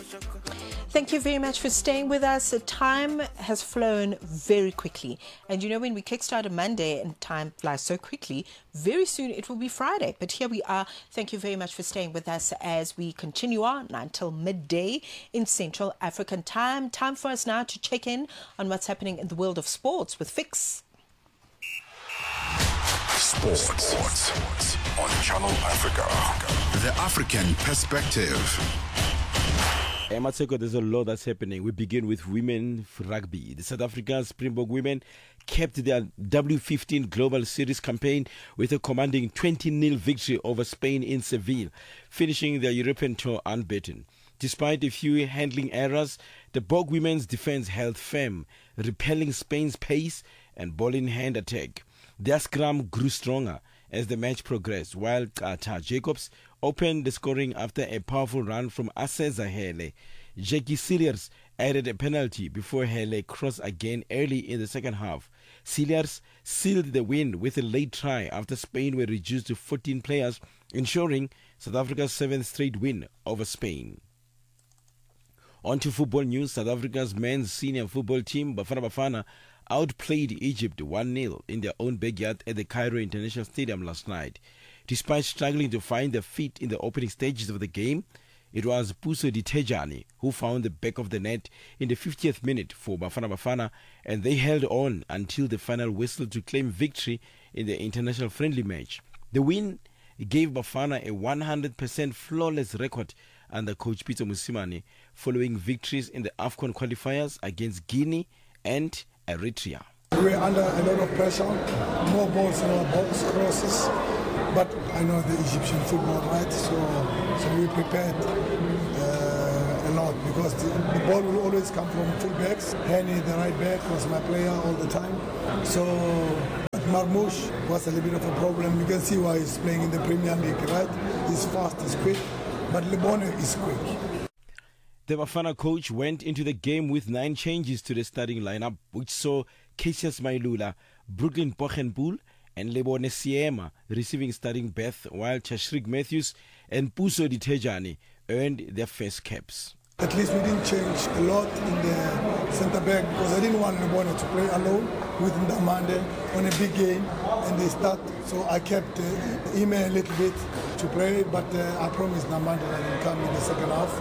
Thank you very much for staying with us. Time has flown very quickly. And you know, when we kickstart a Monday and time flies so quickly, very soon it will be Friday. But here we are. Thank you very much for staying with us as we continue on until midday in Central African time. Time for us now to check in on what's happening in the world of sports with Fix. Sports on Channel Africa. The African perspective. Matseko, there's a lot that's happening. We begin with women rugby. The South African Springbok women kept their W15 Global Series campaign with a commanding 20-0 victory over Spain in Seville, finishing their European tour unbeaten. Despite a few handling errors, the Bog women's defense held firm, repelling Spain's pace and ball-in-hand attack. Their scrum grew stronger as the match progressed, while Tata Jacobs opened the scoring after a powerful run from Aseza Hele. Jackie Cilliers added a penalty before Hele crossed again early in the second half. Cilliers sealed the win with a late try after Spain were reduced to 14 players, ensuring South Africa's 7th straight win over Spain. On to football news. South Africa's men's senior football team, Bafana Bafana, outplayed Egypt 1-0 in their own backyard at the Cairo International Stadium last night. Despite struggling to find their feet in the opening stages of the game, it was Puso Ditejani who found the back of the net in the 50th minute for Bafana Bafana, and they held on until the final whistle to claim victory in the international friendly match. The win gave Bafana a 100% flawless record under coach Peter Musimane, following victories in the AFCON qualifiers against Guinea and Eritrea. We're under a lot of pressure, more balls in our box, crosses, but I know the Egyptian football, right? So we prepared a lot because the ball will always come from fullbacks. Henny, the right back, was my player all the time. So Marmoush was a little bit of a problem. You can see why he's playing in the Premier League, right? He's fast, he's quick, but Lebone is quick. The Bafana coach went into the game with 9 changes to the starting lineup, which saw Cassius Mailula, Brooklyn Pochenpoel, and Lebone Siema receiving starting berth, while Tashrik Matthews and Puso Ditejani earned their first caps. At least we didn't change a lot in the centre back because I didn't want Lebone to play alone with Ndamande on a big game and they start. So I kept Ime a little bit to play, but I promised Ndamande that he would come in the second half.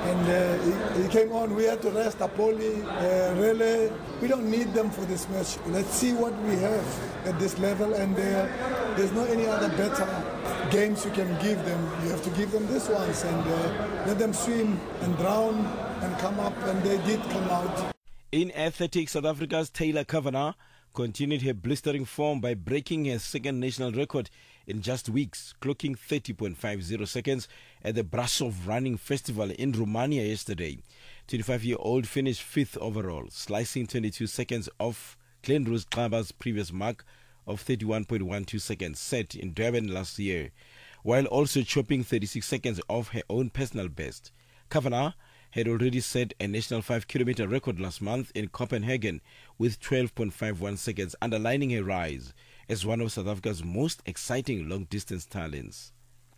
And he came on. We had to rest Apoli, Rele. We don't need them for this match. Let's see what we have at this level. And there's no any other better games you can give them. You have to give them this ones and let them swim and drown and come up. And they did come out. In athletics, South Africa's Taylor Kavanagh continued her blistering form by breaking her second national record in just weeks, clocking 30.50 seconds at the Brasov Running Festival in Romania yesterday. 25-year-old finished 5th overall, slicing 22 seconds off Glen Rose Xaba's previous mark of 31.12 seconds set in Durban last year, while also chopping 36 seconds off her own personal best. Kavanagh had already set a national 5-kilometer record last month in Copenhagen with 12.51 seconds, underlining her rise as one of South Africa's most exciting long-distance talents.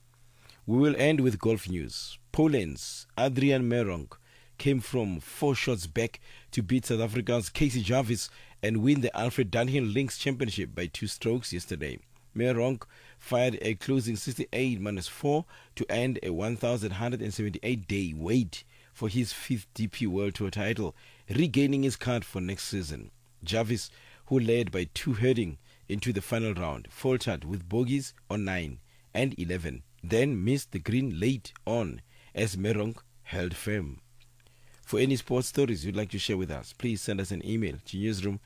We will end with golf news. Poland's Adrian Meronk came from 4 shots back to beat South Africa's Casey Jarvis and win the Alfred Dunhill Links Championship by 2 strokes yesterday. Meronk fired a closing 68-4 to end a 1,178-day wait for his 5th DP World Tour title, regaining his card for next season. Jarvis, who led by 2 heading into the final round, faltered with bogeys on 9 and 11, then missed the green late on as Meronk held firm. For any sports stories you'd like to share with us, please send us an email to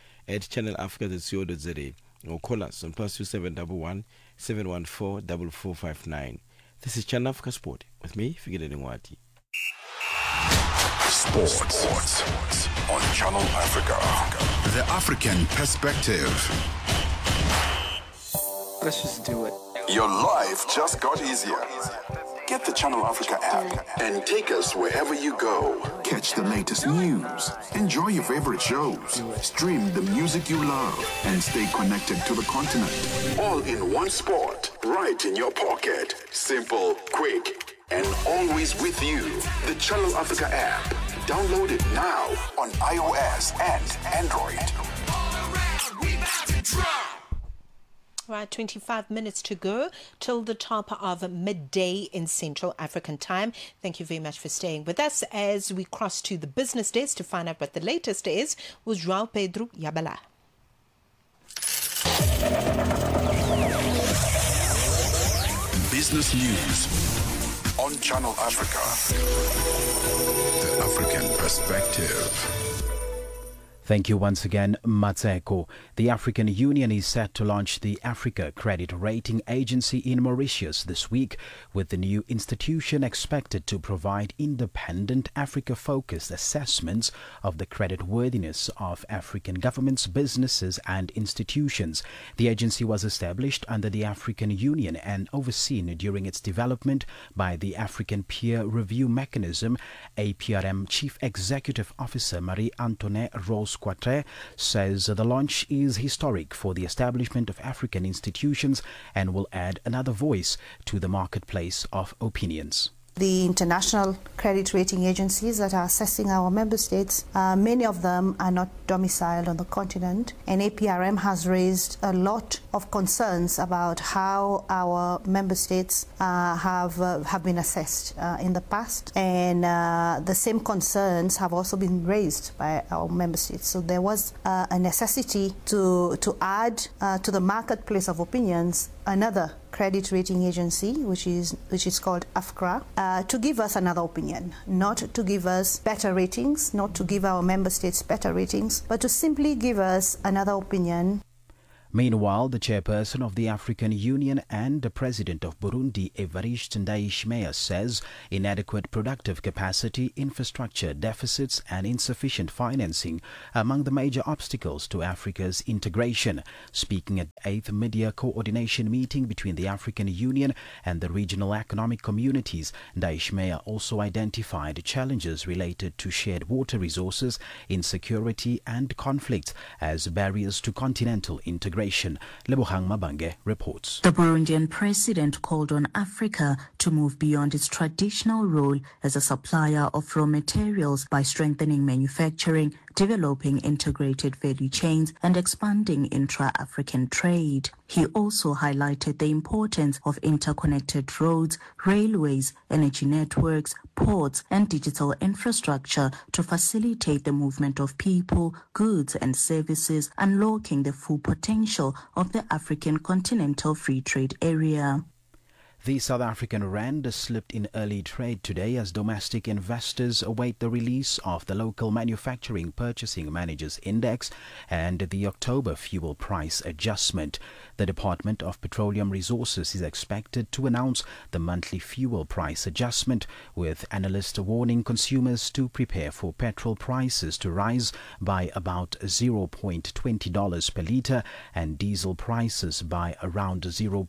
newsroom@channelafrica.co.za or call us on +2711 714 4459. This is Channel Africa Sport with me, Fikile Ngwati. Sports on Channel Africa. The African perspective. Let's just do it. Your life just got easier. Get the Channel Africa app and take us wherever you go. Catch the latest news, enjoy your favorite shows, stream the music you love, and stay connected to the continent. All in one spot, right in your pocket. Simple, quick, and always with you. The Channel Africa app. Download it now on iOS and Android. Right, 25 minutes to go till the top of midday in Central African time. Thank you very much for staying with us as we cross to the business desk to find out what the latest is with João Pedro Yabala. Business news on Channel Africa. The African perspective. Thank you once again, Matseko. The African Union is set to launch the Africa Credit Rating Agency in Mauritius this week, with the new institution expected to provide independent Africa-focused assessments of the creditworthiness of African governments, businesses and institutions. The agency was established under the African Union and overseen during its development by the African Peer Review Mechanism. APRM Chief Executive Officer Marie-Antoinette Rose Quatre says the launch is historic for the establishment of African institutions and will add another voice to the marketplace of opinions. The international credit rating agencies that are assessing our member states, many of them are not domiciled on the continent, and APRM has raised a lot of concerns about how our member states have been assessed in the past, and the same concerns have also been raised by our member states. So there was a necessity to add to the marketplace of opinions another credit rating agency, which is called AFCRA, to give us another opinion, not to give us better ratings, not to give our member states better ratings, but to simply give us another opinion. Meanwhile, the chairperson of the African Union and the president of Burundi, Evariste Ndayishimiye, says inadequate productive capacity, infrastructure deficits and insufficient financing are among the major obstacles to Africa's integration. Speaking at the 8th Media Coordination Meeting between the African Union and the regional economic communities, Ndayishimiye also identified challenges related to shared water resources, insecurity and conflict as barriers to continental integration. Lebohang Mabange reports. The Burundian president called on Africa to move beyond its traditional role as a supplier of raw materials by strengthening manufacturing, developing integrated value chains and expanding intra-African trade. He also highlighted the importance of interconnected roads, railways, energy networks, ports and digital infrastructure to facilitate the movement of people, goods and services, unlocking the full potential of the African Continental Free Trade Area. The South African rand slipped in early trade today as domestic investors await the release of the local manufacturing purchasing managers index and the October fuel price adjustment. The Department of Petroleum Resources is expected to announce the monthly fuel price adjustment, with analysts warning consumers to prepare for petrol prices to rise by about $0.20 per litre and diesel prices by around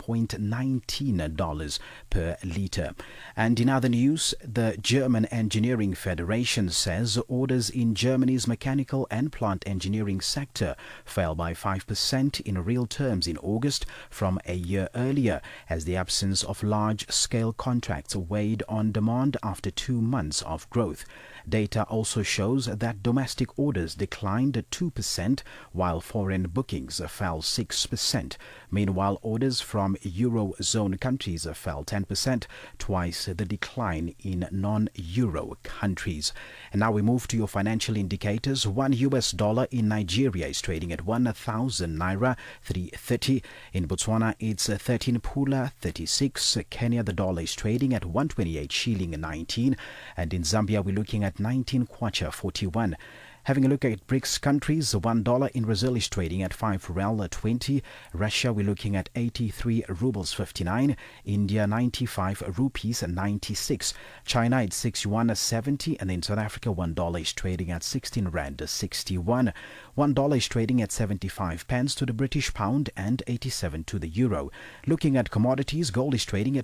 $0.19 per litre. And in other news, the German Engineering Federation says orders in Germany's mechanical and plant engineering sector fell by 5% in real terms in August from a year earlier, as the absence of large-scale contracts weighed on demand after 2 months of growth. Data also shows that domestic orders declined 2%, while foreign bookings fell 6%. Meanwhile, orders from Eurozone countries fell 10%, twice the decline in non-Euro countries. And now we move to your financial indicators. $1 in Nigeria is trading at 1,000 naira 330. In Botswana, it's 13 pula 36. Kenya, the dollar is trading at 128 shilling 19. And in Zambia, we're looking at 19 kwacha 41. Having a look at BRICS countries, $1 in Brazil is trading at 5 rel 20. Russia, we're looking at 83 rubles 59. India, 95 rupees 96. China, it's 61 70. And in South Africa, $1 is trading at 16 rand 61. $1 is trading at 75 pence to the British pound and 87 to the euro. Looking at commodities, gold is trading at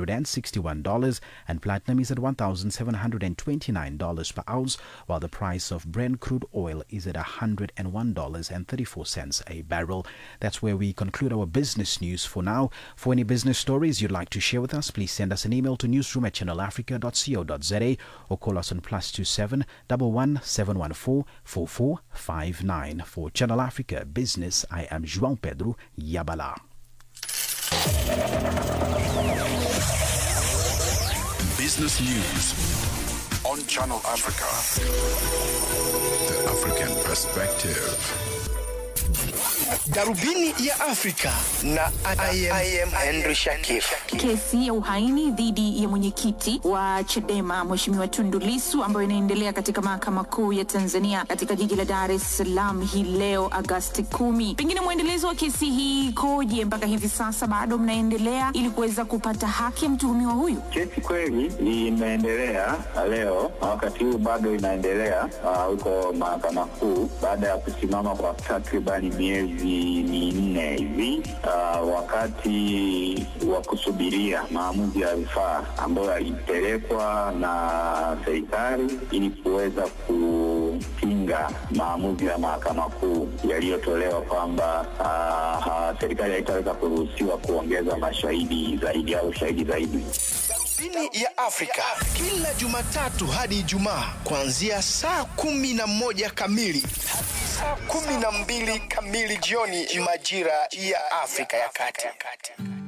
$4,161 and platinum is at $1,729 per ounce, while the price of Brent crude oil is at $101.34 a barrel. That's where we conclude our business news for now. For any business stories you'd like to share with us, please send us an email to newsroom@channelafrica.co.za or call us on +27 11 714 4459. For Channel Africa Business, I am João Pedro Yabala. Business News on Channel Africa. The African Perspective. Darubini ya Afrika na I am Henry Shakif. Kesi ya uhaini dhidi ya mwenyekiti wa Chadema Mheshimiwa Tundu Lissu ambayo inaendelea katika mahakama kuu ya Tanzania katika jiji la Dar es Salaam hii leo Agosti 10. Pengine muendelezo wa kesi hii koje mpaka hivi sasa bado mnaendelea ili kuweza kupata haki ya mtuhumiwa huyu? Kesi kweli inaendelea leo, wakati huu bado inaendelea huko mahakama kuu baada ya kusimama kwa takribani miezi 4 hivi, wakati wa kusubiria maamuzi ya rufaa ambayo yalipelekwa na serikali ili kuweza kupinga maamuzi ya mahakama kuu yaliyotolewa kwamba serikali haitaweza kuruhusiwa kuongeza mashahidi zaidi au shahidi zaidi. Darubini ya Afrika kila Jumatatu hadi Ijumaa kuanzia saa 11 kamili hadi saa 12 kamili jioni majira ya Afrika ya Kati.